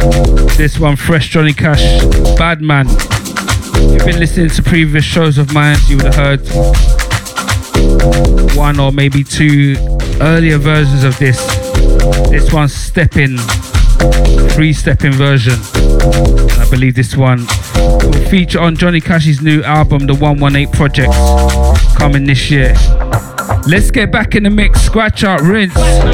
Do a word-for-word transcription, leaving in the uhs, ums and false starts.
This one, fresh Johnny Cash, Bad Man. If you've been listening to previous shows of mine, you would have heard one or maybe two earlier versions of this. This one's stepping, free stepping version. And I believe this one will feature on Johnny Cash's new album, the one one eight Project, coming this year. Let's get back in the mix. Scratch out, rinse.